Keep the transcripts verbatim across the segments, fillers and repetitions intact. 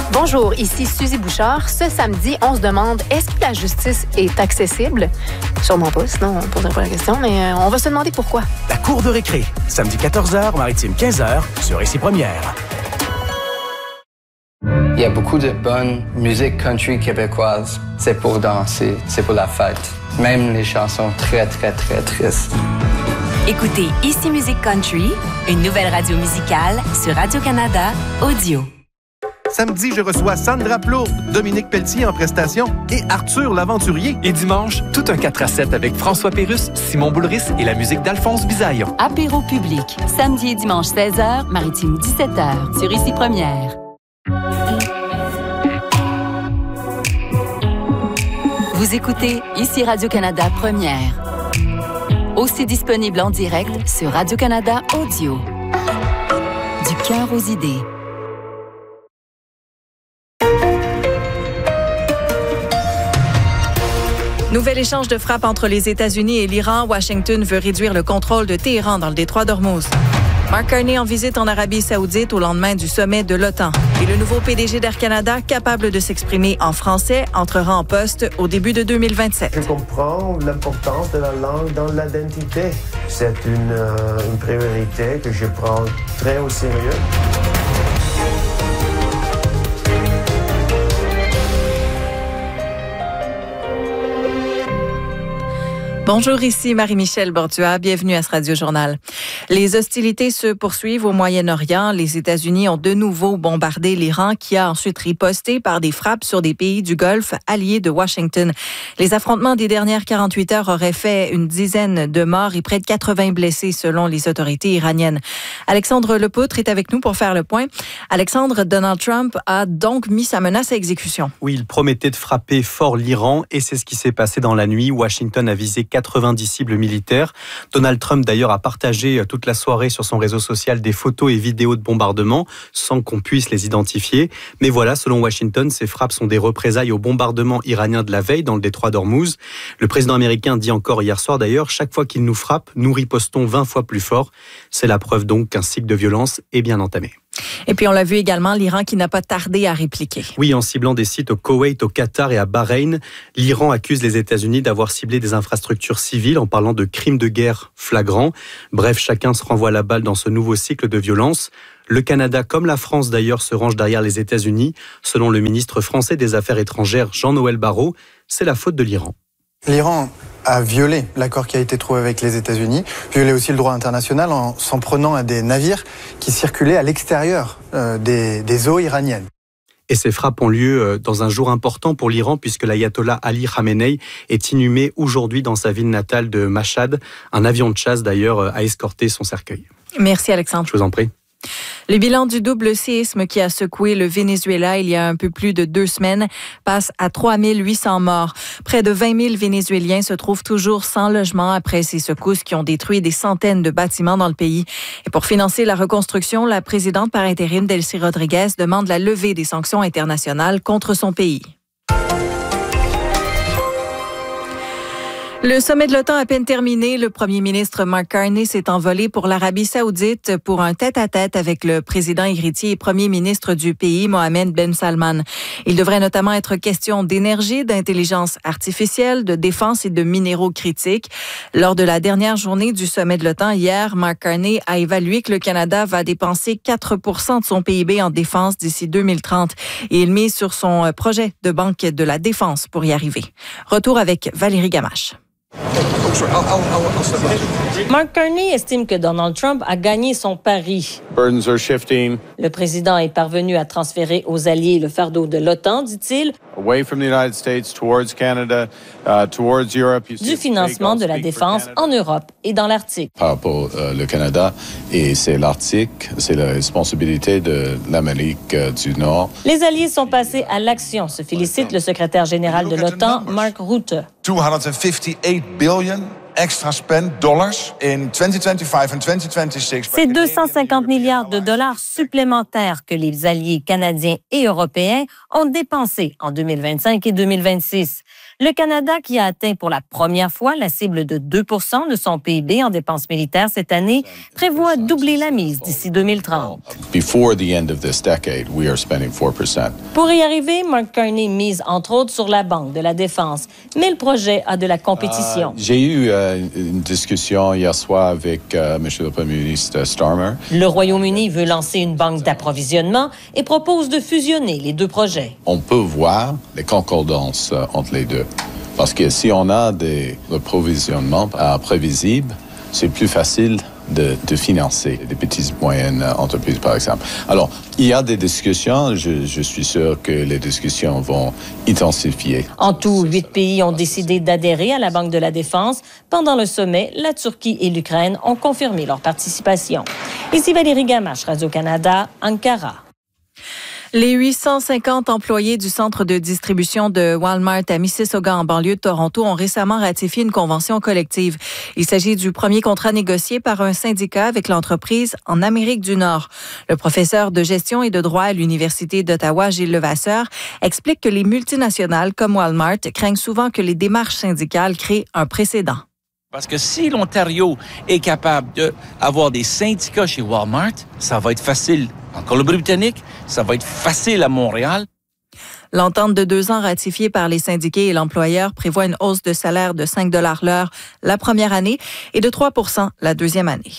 Bonjour, ici Suzy Bouchard. Ce samedi, on se demande, est-ce que la justice est accessible? Sûrement pas, sinon on ne poserait pas la question, mais on va se demander pourquoi. La Cour de récré, samedi quatorze heures, Maritime quinze heures, sur Ici Première. Il y a beaucoup de bonne musique country québécoise. C'est pour danser, c'est pour la fête. Même les chansons très, très, très tristes. Écoutez Ici Musique Country, une nouvelle radio musicale sur Radio-Canada Audio. Samedi, je reçois Sandra Plourde, Dominique Pelletier en prestation et Arthur l'Aventurier. Et dimanche, tout un quatre à sept avec François Pérusse, Simon Boulris et la musique d'Alphonse Bisaillon. Apéro public, samedi et dimanche seize heures, Maritime dix-sept heures, sur Ici Première. Vous écoutez Ici Radio-Canada Première. Aussi disponible en direct sur Radio-Canada Audio. Du cœur aux idées. Nouvel échange de frappes entre les États-Unis et l'Iran. Washington veut réduire le contrôle de Téhéran dans le détroit d'Ormuz. Mark Carney en visite en Arabie Saoudite au lendemain du sommet de l'OTAN. Et le nouveau P D G d'Air Canada, capable de s'exprimer en français, entrera en poste au début de deux mille vingt-sept. Je comprends l'importance de la langue dans l'identité. C'est une, euh, une priorité que je prends très au sérieux. Bonjour, ici Marie-Michel Bordua. Bienvenue à ce Radio-Journal. Les hostilités se poursuivent au Moyen-Orient. Les États-Unis ont de nouveau bombardé l'Iran qui a ensuite riposté par des frappes sur des pays du Golfe alliés de Washington. Les affrontements des dernières quarante-huit heures auraient fait une dizaine de morts et près de quatre-vingts blessés selon les autorités iraniennes. Alexandre Lepoutre est avec nous pour faire le point. Alexandre, Donald Trump a donc mis sa menace à exécution. Oui, il promettait de frapper fort l'Iran et c'est ce qui s'est passé dans la nuit. Washington a visé quatre-vingt-dix cibles militaires. Donald Trump, d'ailleurs, a partagé toute la soirée sur son réseau social des photos et vidéos de bombardements sans qu'on puisse les identifier. Mais voilà, selon Washington, ces frappes sont des représailles au bombardement iranien de la veille dans le détroit d'Ormuz. Le président américain dit encore hier soir, d'ailleurs, chaque fois qu'il nous frappe, nous ripostons vingt fois plus fort. C'est la preuve donc qu'un cycle de violence est bien entamé. Et puis on l'a vu également, l'Iran qui n'a pas tardé à répliquer. Oui, en ciblant des sites au Koweït, au Qatar et à Bahreïn, l'Iran accuse les États-Unis d'avoir ciblé des infrastructures civiles en parlant de crimes de guerre flagrants. Bref, chacun se renvoie la balle dans ce nouveau cycle de violence. Le Canada, comme la France d'ailleurs, se range derrière les États-Unis. Selon le ministre français des Affaires étrangères, Jean-Noël Barrot, c'est la faute de l'Iran. L'Iran a violé l'accord qui a été trouvé avec les États-Unis, violé aussi le droit international en s'en prenant à des navires qui circulaient à l'extérieur euh, des, des eaux iraniennes. Et ces frappes ont lieu dans un jour important pour l'Iran puisque l'ayatollah Ali Khamenei est inhumé aujourd'hui dans sa ville natale de Mashhad. Un avion de chasse d'ailleurs a escorté son cercueil. Merci Alexandre. Je vous en prie. Le bilan du double séisme qui a secoué le Venezuela il y a un peu plus de deux semaines passe à trois mille huit cents morts. Près de vingt mille Vénézuéliens se trouvent toujours sans logement après ces secousses qui ont détruit des centaines de bâtiments dans le pays. Et pour financer la reconstruction, la présidente par intérim Delcy Rodriguez demande la levée des sanctions internationales contre son pays. Le sommet de l'OTAN à peine terminé, le premier ministre Mark Carney s'est envolé pour l'Arabie Saoudite pour un tête-à-tête avec le président héritier et premier ministre du pays, Mohamed Ben Salman. Il devrait notamment être question d'énergie, d'intelligence artificielle, de défense et de minéraux critiques. Lors de la dernière journée du sommet de l'OTAN hier, Mark Carney a évalué que le Canada va dépenser quatre pour cent de son P I B en défense d'ici deux mille trente et il mise sur son projet de banque de la défense pour y arriver. Retour avec Valérie Gamache. Mark Carney estime que Donald Trump a gagné son pari. Burdens are shifting. Le président est parvenu à transférer aux alliés le fardeau de l'OTAN, dit-il, Away from the United States, towards Canada, uh, towards Europe. du financement de la défense en Europe et dans l'Arctique. Par rapport euh, le Canada, et c'est l'Arctique, c'est la responsabilité de l'Amérique euh, du Nord. Les alliés sont passés à l'action, se félicite le secrétaire général de l'OTAN, Mark Rutte. two hundred fifty-eight billion extra spend dollars in twenty twenty-five and twenty twenty-six. C'est deux cent cinquante milliards de dollars supplémentaires que les alliés canadiens et européens ont dépensés en deux mille vingt-cinq et deux mille vingt-six. Le Canada, qui a atteint pour la première fois la cible de deux pour cent de son P I B en dépenses militaires cette année, prévoit doubler la mise d'ici deux mille trente. Before the end of this decade, we are spending four percent. Pour y arriver, Mark Carney mise entre autres sur la Banque de la Défense, mais le projet a de la compétition. Uh, j'ai eu uh, une discussion hier soir avec uh, M. le Premier ministre Starmer. Le Royaume-Uni veut lancer une banque d'approvisionnement et propose de fusionner les deux projets. On peut voir les concordances uh, entre les deux. Parce que si on a des approvisionnements uh, prévisibles, c'est plus facile de, de financer des petites et moyennes entreprises, par exemple. Alors, il y a des discussions. Je, je suis sûr que les discussions vont intensifier. En tout, huit pays ont décidé d'adhérer à la Banque de la Défense. Pendant le sommet, la Turquie et l'Ukraine ont confirmé leur participation. Ici Valérie Gamache, Radio-Canada, Ankara. Les huit cent cinquante employés du centre de distribution de Walmart à Mississauga, en banlieue de Toronto, ont récemment ratifié une convention collective. Il s'agit du premier contrat négocié par un syndicat avec l'entreprise en Amérique du Nord. Le professeur de gestion et de droit à l'Université d'Ottawa, Gilles Levasseur, explique que les multinationales comme Walmart craignent souvent que les démarches syndicales créent un précédent. Parce que si l'Ontario est capable d'avoir des syndicats chez Walmart, ça va être facile en Colombie-Britannique, ça va être facile à Montréal. L'entente de deux ans ratifiée par les syndiqués et l'employeur prévoit une hausse de salaire de cinq dollars l'heure la première année et de trois pour cent la deuxième année.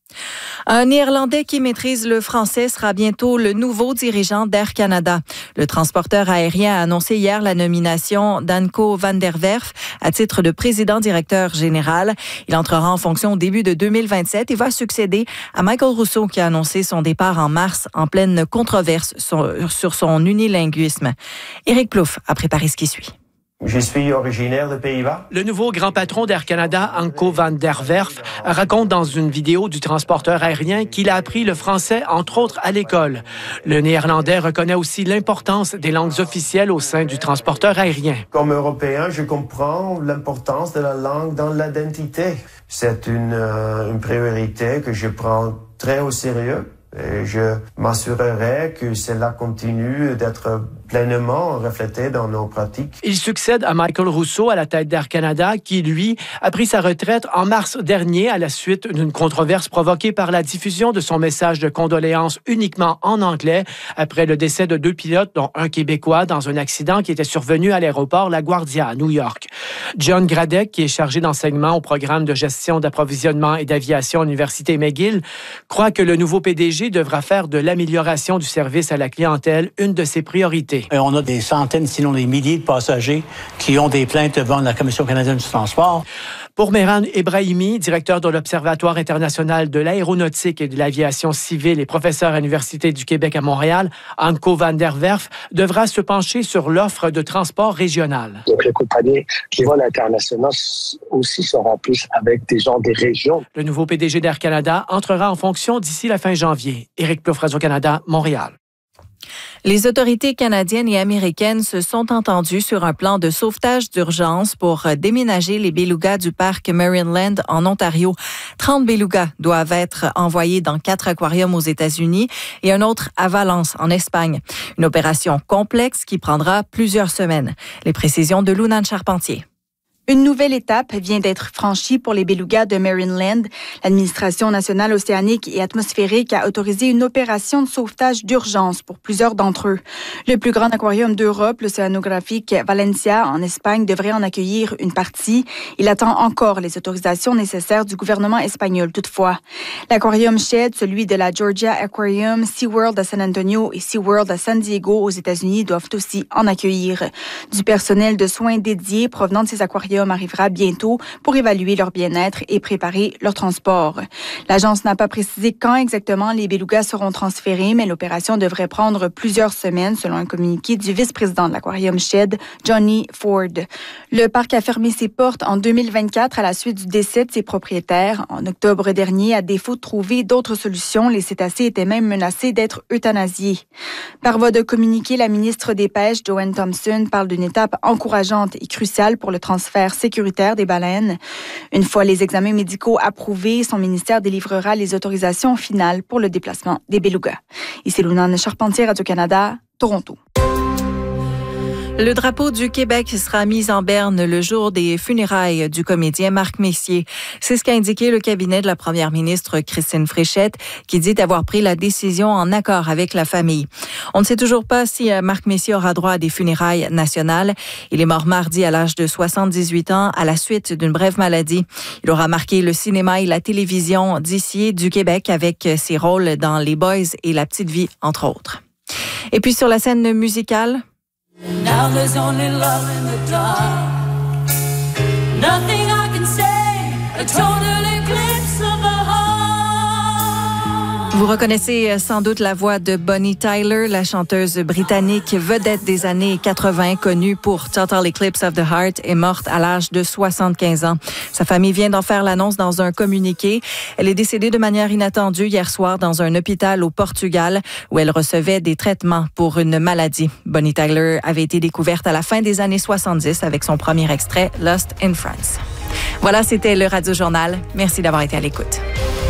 Un Néerlandais qui maîtrise le français sera bientôt le nouveau dirigeant d'Air Canada. Le transporteur aérien a annoncé hier la nomination d'Anko van der Werf à titre de président-directeur général. Il entrera en fonction au début de deux mille vingt-sept et va succéder à Michael Rousseau qui a annoncé son départ en mars en pleine controverse sur son unilinguisme. Éric Plouffe a préparé ce qui suit. Je suis originaire des Pays-Bas. Le nouveau grand patron d'Air Canada, Anko van der Werf, raconte dans une vidéo du transporteur aérien qu'il a appris le français, entre autres, à l'école. Le Néerlandais reconnaît aussi l'importance des langues officielles au sein du transporteur aérien. Comme Européen, je comprends l'importance de la langue dans l'identité. C'est une, euh, une priorité que je prends très au sérieux. Et je m'assurerai que cela continue d'être pleinement reflété dans nos pratiques. Il succède à Michael Rousseau à la tête d'Air Canada, qui, lui, a pris sa retraite en mars dernier à la suite d'une controverse provoquée par la diffusion de son message de condoléances uniquement en anglais après le décès de deux pilotes, dont un Québécois, dans un accident qui était survenu à l'aéroport LaGuardia à New York. John Gradek, qui est chargé d'enseignement au programme de gestion d'approvisionnement et d'aviation à l'Université McGill, croit que le nouveau P D G devra faire de l'amélioration du service à la clientèle une de ses priorités. Et on a des centaines, sinon des milliers de passagers qui ont des plaintes devant la Commission canadienne du transport. Pour Mehran Ebrahimi, directeur de l'Observatoire international de l'aéronautique et de l'aviation civile et professeur à l'Université du Québec à Montréal, Anko van der Werf devra se pencher sur l'offre de transport régional. Donc les compagnies qui volent internationaux aussi seront plus avec des gens des régions. Le nouveau P D G d'Air Canada entrera en fonction d'ici la fin janvier. Éric Plouffe, Radio-Canada, Montréal. Les autorités canadiennes et américaines se sont entendues sur un plan de sauvetage d'urgence pour déménager les belugas du parc Marineland en Ontario. trente belugas doivent être envoyés dans quatre aquariums aux États-Unis et un autre à Valence, en Espagne. Une opération complexe qui prendra plusieurs semaines. Les précisions de Lounan Charpentier. Une nouvelle étape vient d'être franchie pour les belugas de Marineland. L'Administration nationale océanique et atmosphérique a autorisé une opération de sauvetage d'urgence pour plusieurs d'entre eux. Le plus grand aquarium d'Europe, l'océanographique Valencia, en Espagne, devrait en accueillir une partie. Il attend encore les autorisations nécessaires du gouvernement espagnol, toutefois. L'aquarium Shedd, celui de la Georgia Aquarium, SeaWorld à San Antonio et SeaWorld à San Diego aux États-Unis doivent aussi en accueillir. Du personnel de soins dédié provenant de ces aquariums arrivera bientôt pour évaluer leur bien-être et préparer leur transport. L'agence n'a pas précisé quand exactement les belugas seront transférés, mais l'opération devrait prendre plusieurs semaines, selon un communiqué du vice-président de l'aquarium Shedd, Johnny Ford. Le parc a fermé ses portes en deux mille vingt-quatre à la suite du décès de ses propriétaires. En octobre dernier, à défaut de trouver d'autres solutions, les cétacés étaient même menacés d'être euthanasiés. Par voie de communiqué, la ministre des Pêches, Joanne Thompson, parle d'une étape encourageante et cruciale pour le transfert transfert sécuritaire des baleines. Une fois les examens médicaux approuvés, son ministère délivrera les autorisations finales pour le déplacement des belugas. Ici Lunane Charpentier, Radio-Canada, Toronto. Le drapeau du Québec sera mis en berne le jour des funérailles du comédien Marc Messier. C'est ce qu'a indiqué le cabinet de la première ministre Christine Fréchette, qui dit avoir pris la décision en accord avec la famille. On ne sait toujours pas si Marc Messier aura droit à des funérailles nationales. Il est mort mardi à l'âge de soixante-dix-huit ans à la suite d'une brève maladie. Il aura marqué le cinéma et la télévision d'ici et du Québec avec ses rôles dans Les Boys et La Petite Vie, entre autres. Et puis sur la scène musicale, Now there's only love in the dark. Nothing I can say, a total eclipse of the heart. vous reconnaissez sans doute la voix de Bonnie Tyler, la chanteuse britannique vedette des années quatre-vingt, connue pour Total Eclipse of the Heart, est morte à l'âge de soixante-quinze ans. Sa famille vient d'en faire l'annonce dans un communiqué. Elle est décédée de manière inattendue hier soir dans un hôpital au Portugal où elle recevait des traitements pour une maladie. Bonnie Tyler avait été découverte à la fin des années soixante-dix avec son premier extrait Lost in France. Voilà, c'était le Radio Journal. Merci d'avoir été à l'écoute.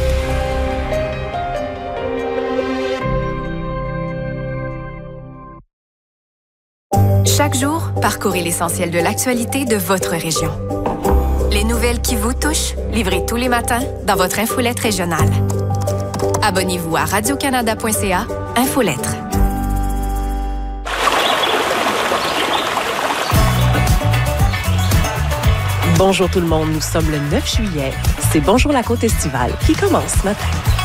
Chaque jour, parcourez l'essentiel de l'actualité de votre région. Les nouvelles qui vous touchent, livrées tous les matins dans votre infolette régionale. Abonnez-vous à radio canada point c a, Infolettre. Bonjour tout le monde, nous sommes le neuf juillet. C'est Bonjour la côte estivale qui commence ce matin.